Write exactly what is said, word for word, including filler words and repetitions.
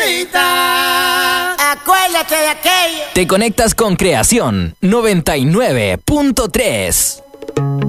mamacita. Acuérdate de aquello. Te conectas con Creación noventa y nueve punto tres.